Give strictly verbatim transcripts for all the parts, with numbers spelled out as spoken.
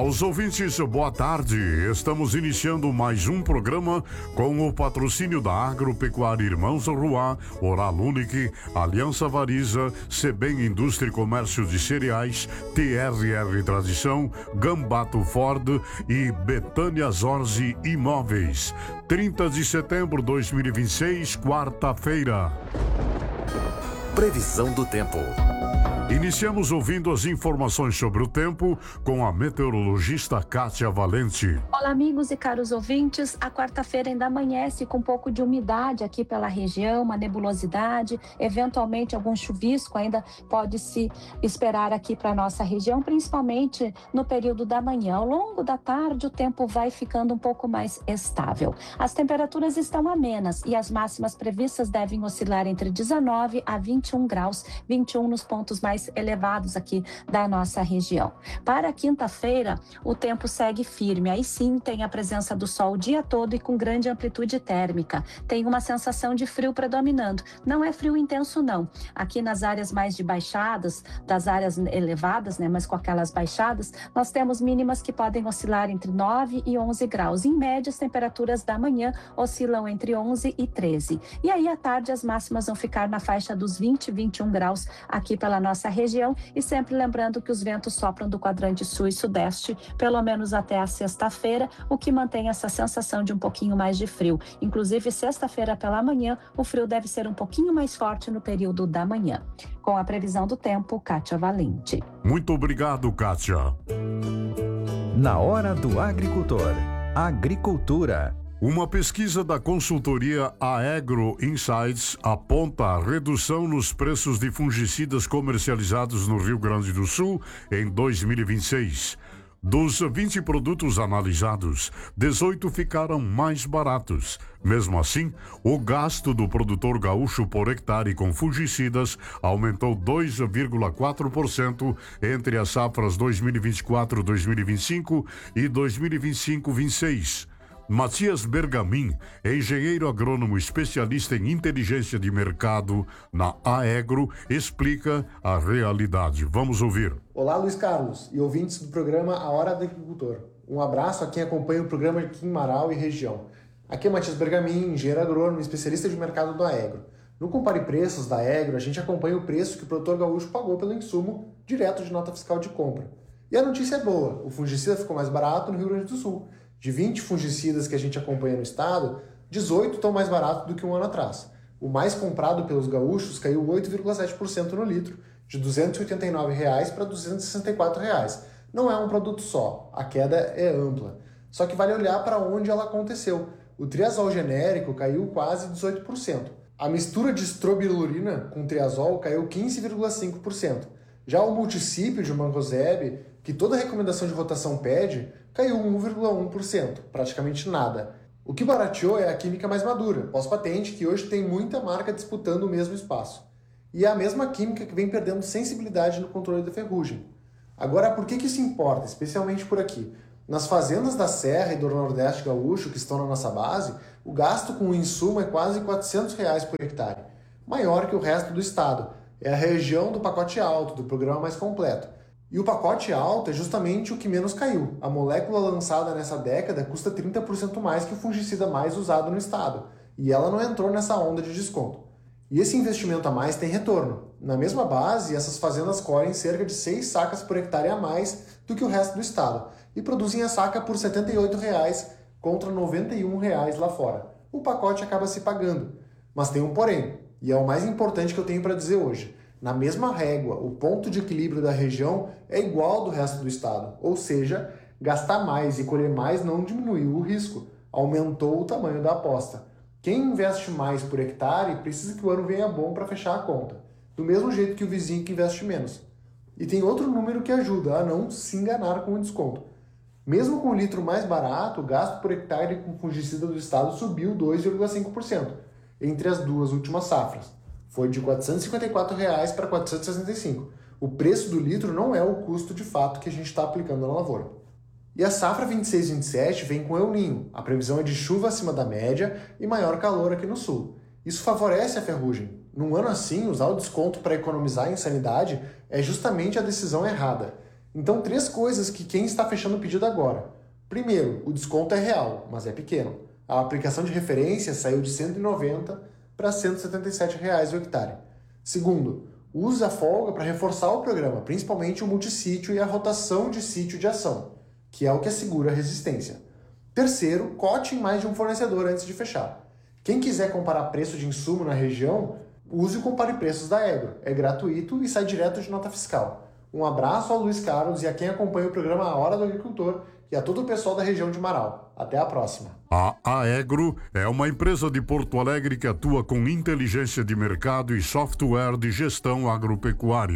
Aos ouvintes, boa tarde. Estamos iniciando mais um programa com o patrocínio da Agropecuária Irmãos Ruá, Oral Unique, Aliança Variza, Sebem Indústria e Comércio de Cereais, T R R Tradição, Gambato Ford e Betânia Zorzi Imóveis. trinta de setembro de dois mil e vinte e seis, quarta-feira. Previsão do tempo. Iniciamos ouvindo as informações sobre o tempo com a meteorologista Kátia Valente. Olá, amigos e caros ouvintes. A quarta-feira ainda amanhece com um pouco de umidade aqui pela região, uma nebulosidade, eventualmente algum chuvisco ainda pode se esperar aqui para a nossa região, principalmente no período da manhã. Ao longo da tarde, o tempo vai ficando um pouco mais estável. As temperaturas estão amenas e as máximas previstas devem oscilar entre dezenove a vinte e um graus, vinte e um nos pontos mais elevados aqui da nossa região. Para a quinta-feira, o tempo segue firme. Aí sim tem a presença do sol o dia todo e com grande amplitude térmica. Tem uma sensação de frio predominando. Não é frio intenso, não. Aqui nas áreas mais de baixadas, das áreas elevadas, né, mas com aquelas baixadas, nós temos mínimas que podem oscilar entre nove e onze graus. Em média, as temperaturas da manhã oscilam entre onze e treze. E aí, à tarde, as máximas vão ficar na faixa dos vinte, vinte e um graus aqui pela nossa região, e sempre lembrando que os ventos sopram do quadrante sul e sudeste, pelo menos até a sexta-feira, o que mantém essa sensação de um pouquinho mais de frio. Inclusive, sexta-feira pela manhã, o frio deve ser um pouquinho mais forte no período da manhã. Com a previsão do tempo, Kátia Valente. Muito obrigado, Kátia. Na hora do agricultor. Agricultura. Uma pesquisa da consultoria Aegro Insights aponta a redução nos preços de fungicidas comercializados no Rio Grande do Sul em dois mil e vinte e seis. Dos vinte produtos analisados, dezoito ficaram mais baratos. Mesmo assim, o gasto do produtor gaúcho por hectare com fungicidas aumentou dois vírgula quatro por cento entre as safras dois mil e vinte e quatro, dois mil e vinte e cinco e dois mil e vinte e cinco, vinte e seis. Matias Bergamin, engenheiro agrônomo especialista em inteligência de mercado na Aegro, explica a realidade. Vamos ouvir. Olá, Luiz Carlos e ouvintes do programa A Hora do Agricultor. Um abraço a quem acompanha o programa aqui em Marau e região. Aqui é Matias Bergamin, engenheiro agrônomo especialista de mercado do Aegro. No Compare Preços da Aegro, a gente acompanha o preço que o produtor gaúcho pagou pelo insumo direto de nota fiscal de compra. E a notícia é boa, o fungicida ficou mais barato no Rio Grande do Sul. De vinte fungicidas que a gente acompanha no estado, dezoito estão mais baratos do que um ano atrás. O mais comprado pelos gaúchos caiu oito vírgula sete por cento no litro, de duzentos e oitenta e nove reais para duzentos e sessenta e quatro reais. Não é um produto só, a queda é ampla. Só que vale olhar para onde ela aconteceu. O triazol genérico caiu quase dezoito por cento. A mistura de estrobilurina com triazol caiu quinze vírgula cinco por cento. Já o multicípio de mancozeb, que toda recomendação de rotação pede, caiu um vírgula um por cento, praticamente nada. O que barateou é a química mais madura, pós-patente, que hoje tem muita marca disputando o mesmo espaço. E é a mesma química que vem perdendo sensibilidade no controle da ferrugem. Agora, por que que isso importa, especialmente por aqui? Nas fazendas da Serra e do Nordeste Gaúcho, que estão na nossa base, o gasto com o insumo é quase quatrocentos reais por hectare, maior que o resto do estado. É a região do pacote alto, do programa mais completo. E o pacote alto é justamente o que menos caiu. A molécula lançada nessa década custa trinta por cento mais que o fungicida mais usado no estado. E ela não entrou nessa onda de desconto. E esse investimento a mais tem retorno. Na mesma base, essas fazendas colhem cerca de seis sacas por hectare a mais do que o resto do estado. E produzem a saca por setenta e oito reais contra noventa e um reais lá fora. O pacote acaba se pagando. Mas tem um porém, e é o mais importante que eu tenho para dizer hoje. Na mesma régua, o ponto de equilíbrio da região é igual ao do resto do estado, ou seja, gastar mais e colher mais não diminuiu o risco, aumentou o tamanho da aposta. Quem investe mais por hectare precisa que o ano venha bom para fechar a conta, do mesmo jeito que o vizinho que investe menos. E tem outro número que ajuda a não se enganar com o desconto. Mesmo com o litro mais barato, o gasto por hectare com fungicida do estado subiu dois vírgula cinco por cento entre as duas últimas safras. Foi de quatrocentos e cinquenta e quatro reais para quatrocentos e sessenta e cinco reais. O preço do litro não é o custo de fato que a gente está aplicando na lavoura. E a safra vinte e seis vinte e sete vem com El Ninho. A previsão é de chuva acima da média e maior calor aqui no sul. Isso favorece a ferrugem. Num ano assim, usar o desconto para economizar em sanidade é justamente a decisão errada. Então, três coisas que quem está fechando o pedido agora. Primeiro, o desconto é real, mas é pequeno. A aplicação de referência saiu de cento e noventa para cento e setenta e sete reais o hectare. Segundo, use a folga para reforçar o programa, principalmente o multissítio e a rotação de sítio de ação, que é o que assegura a resistência. Terceiro, cote em mais de um fornecedor antes de fechar. Quem quiser comparar preço de insumo na região, use o Compare Preços da Egro. É gratuito e sai direto de nota fiscal. Um abraço ao Luiz Carlos e a quem acompanha o programa A Hora do Agricultor e a todo o pessoal da região de Marau. Até a próxima. A Aegro é uma empresa de Porto Alegre que atua com inteligência de mercado e software de gestão agropecuária.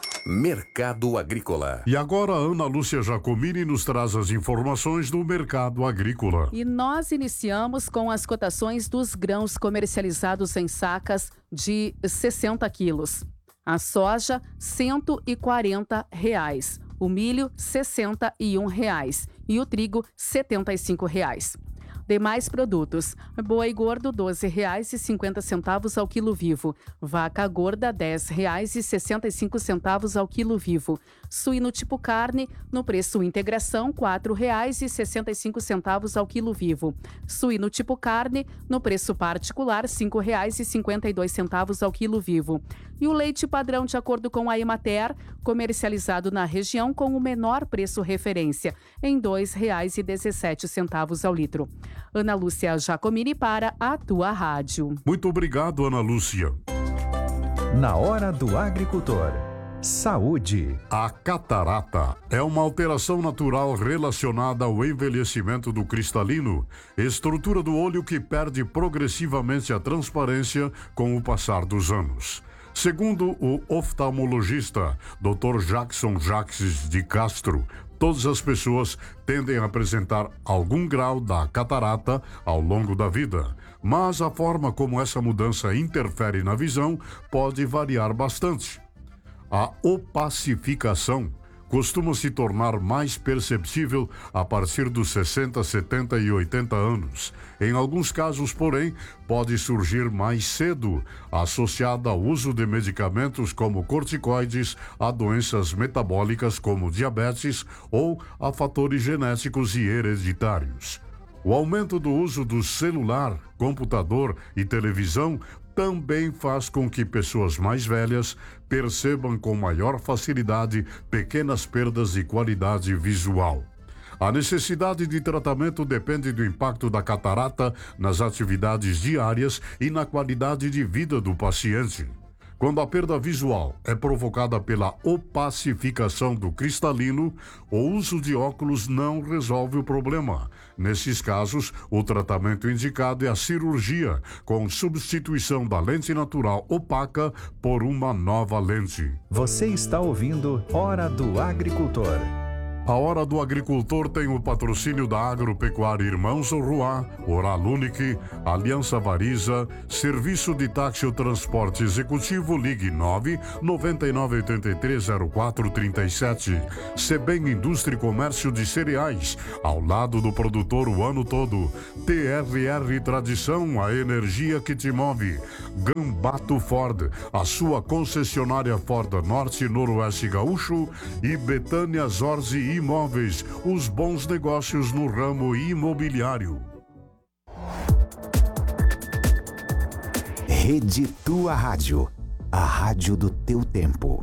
Mercado Agrícola. E agora a Ana Lúcia Giacomini nos traz as informações do mercado agrícola. E nós iniciamos com as cotações dos grãos comercializados em sacas de sessenta quilos. A soja, cento e quarenta reais. O milho, sessenta e um reais. E o trigo, setenta e cinco reais. Demais produtos: boi gordo, doze reais e cinquenta centavos ao quilo vivo. Vaca gorda, dez reais e sessenta e cinco centavos ao quilo vivo. Suíno tipo carne, no preço integração, quatro reais e sessenta e cinco centavos ao quilo vivo. Suíno tipo carne, no preço particular, cinco reais e cinquenta e dois centavos ao quilo vivo. E o leite padrão, de acordo com a Emater, comercializado na região com o menor preço referência, em dois reais e dezessete centavos ao litro. Ana Lúcia Giacomini para a tua rádio. Muito obrigado, Ana Lúcia. Na Hora do Agricultor. Saúde. A catarata é uma alteração natural relacionada ao envelhecimento do cristalino, estrutura do olho que perde progressivamente a transparência com o passar dos anos. Segundo o oftalmologista doutor Jackson Jacques de Castro, todas as pessoas tendem a apresentar algum grau da catarata ao longo da vida, mas a forma como essa mudança interfere na visão pode variar bastante. A opacificação costuma se tornar mais perceptível a partir dos sessenta, setenta e oitenta anos. Em alguns casos, porém, pode surgir mais cedo, associada ao uso de medicamentos como corticoides, a doenças metabólicas como diabetes ou a fatores genéticos e hereditários. O aumento do uso do celular, computador e televisão também faz com que pessoas mais velhas percebam com maior facilidade pequenas perdas de qualidade visual. A necessidade de tratamento depende do impacto da catarata nas atividades diárias e na qualidade de vida do paciente. Quando a perda visual é provocada pela opacificação do cristalino, o uso de óculos não resolve o problema. Nesses casos, o tratamento indicado é a cirurgia, com substituição da lente natural opaca por uma nova lente. Você está ouvindo Hora do Agricultor. A Hora do Agricultor tem o patrocínio da Agropecuária Irmãos Roá, Oral Unique, Aliança Variza, Serviço de Táxi ou Transporte Executivo, ligue nove nove nove oito três zero quatro três sete. Sebem Indústria e Comércio de Cereais, ao lado do produtor o ano todo. T R R Tradição, a energia que te move. Gambato Ford, a sua concessionária Ford Norte e Noroeste Gaúcho. E Betânia Zorzi Imóveis, os bons negócios no ramo imobiliário. Rede Tua Rádio, a rádio do teu tempo.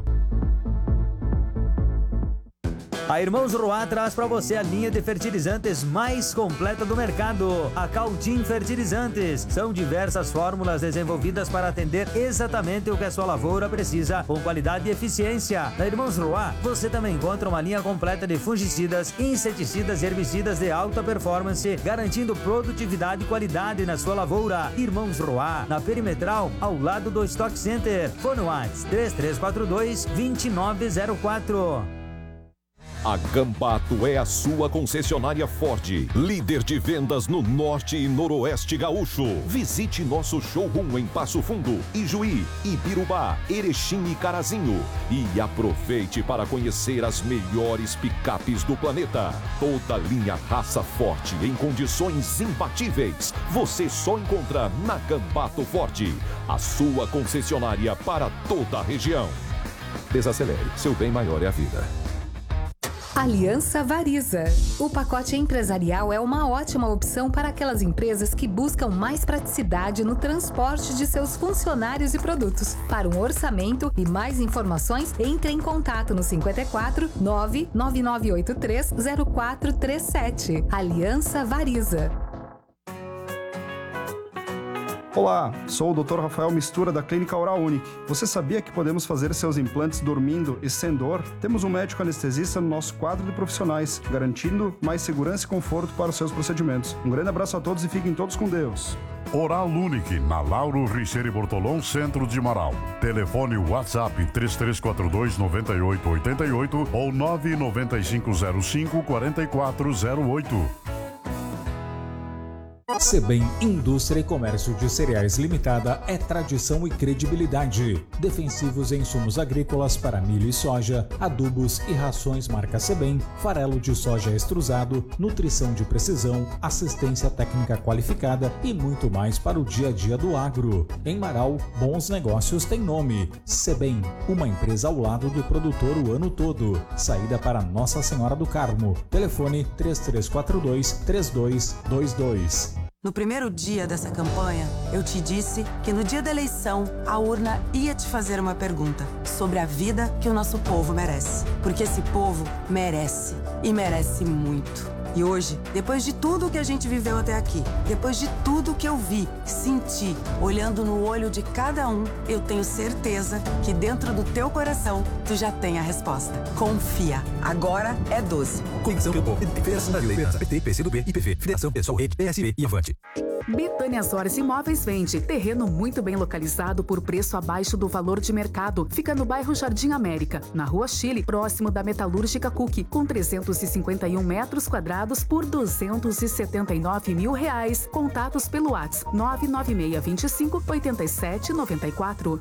A Irmãos Roá traz para você a linha de fertilizantes mais completa do mercado, a Cautim Fertilizantes. São diversas fórmulas desenvolvidas para atender exatamente o que a sua lavoura precisa, com qualidade e eficiência. Na Irmãos Roá, você também encontra uma linha completa de fungicidas, inseticidas e herbicidas de alta performance, garantindo produtividade e qualidade na sua lavoura. Irmãos Roá, na Perimetral, ao lado do Stock Center. Fone WhatsApp três três quatro dois, dois nove zero quatro. A Gambato é a sua concessionária Ford, líder de vendas no Norte e Noroeste Gaúcho. Visite nosso showroom em Passo Fundo, Ijuí, Ibirubá, Erechim e Carazinho. E aproveite para conhecer as melhores picapes do planeta. Toda linha raça forte em condições imbatíveis. Você só encontra na Gambato Ford, a sua concessionária para toda a região. Desacelere, seu bem maior é a vida. Aliança Variza. O pacote empresarial é uma ótima opção para aquelas empresas que buscam mais praticidade no transporte de seus funcionários e produtos. Para um orçamento e mais informações, entre em contato no cinquenta e quatro, nove nove nove oito três, zero quatro três sete. Aliança Variza. Olá, sou o doutor Rafael Mistura da Clínica Oral Unique. Você sabia que podemos fazer seus implantes dormindo e sem dor? Temos um médico anestesista no nosso quadro de profissionais, garantindo mais segurança e conforto para os seus procedimentos. Um grande abraço a todos e fiquem todos com Deus. Oral Unique, na Lauro Richeiro Bortolão, centro de Marau. Telefone WhatsApp três três quatro dois, nove oito oito oito ou nove nove cinco zero cinco, quatro quatro zero oito. Sebem Indústria e Comércio de Cereais Limitada é tradição e credibilidade. Defensivos em insumos agrícolas para milho e soja, adubos e rações marca Sebem, farelo de soja extrusado, nutrição de precisão, assistência técnica qualificada e muito mais para o dia a dia do agro. Em Marau, bons negócios têm nome. Sebem, uma empresa ao lado do produtor o ano todo. Saída para Nossa Senhora do Carmo. Telefone três três quatro dois, três dois dois dois. No primeiro dia dessa campanha, eu te disse que no dia da eleição, a urna ia te fazer uma pergunta sobre a vida que o nosso povo merece. Porque esse povo merece, e merece muito. E hoje, depois de tudo que a gente viveu até aqui, depois de tudo que eu vi, senti, olhando no olho de cada um, eu tenho certeza que dentro do teu coração, tu já tem a resposta. Confia. Agora é doze. Conexão Campo. Federação Brasileira. P T, P C do B, I P V. Federação Pessoal Rede, P S B e Avante. Betânia Soares Imóveis vende terreno muito bem localizado por preço abaixo do valor de mercado. Fica no bairro Jardim América, na Rua Chile, próximo da Metalúrgica Cook, com trezentos e cinquenta e um metros quadrados por duzentos e setenta e nove mil reais. Contatos pelo WhatsApp nove nove seis dois cinco, oito sete nove quatro.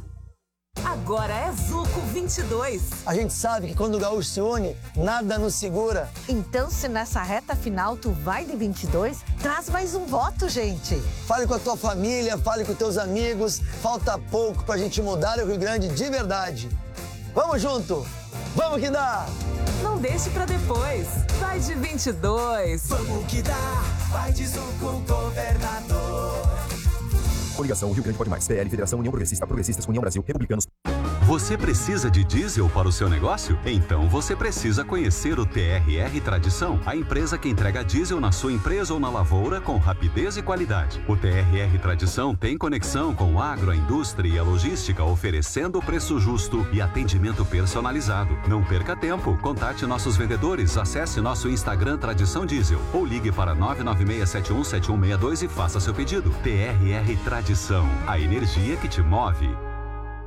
Agora é Zuco vinte e dois. A gente sabe que quando o gaúcho se une, nada nos segura. Então, se nessa reta final tu vai de vinte e dois, traz mais um voto, gente. Fale com a tua família, fale com teus amigos. Falta pouco pra gente mudar o Rio Grande de verdade. Vamos junto! Vamos que dá! Não deixe pra depois. Vai de vinte e dois. Vamos que dá! Vai de Zuco, governador. Coligação Rio Grande Pode Mais. P L, Federação União Progressista, Progressistas, União Brasil, Republicanos. Você precisa de diesel para o seu negócio? Então você precisa conhecer o T R R Tradição, a empresa que entrega diesel na sua empresa ou na lavoura com rapidez e qualidade. O T R R Tradição tem conexão com o agro, a indústria e a logística, oferecendo preço justo e atendimento personalizado. Não perca tempo, contate nossos vendedores, acesse nosso Instagram Tradição Diesel ou ligue para nove nove seis sete um sete um seis dois e faça seu pedido. T R R Tradição, a energia que te move.